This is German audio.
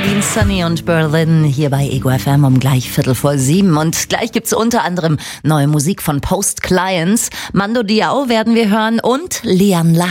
Nadine, Sunny und Berlin hier bei Ego FM um gleich 6:15. Und gleich gibt's unter anderem neue Musik von Post Clients. Mando Diao werden wir hören und Liam La.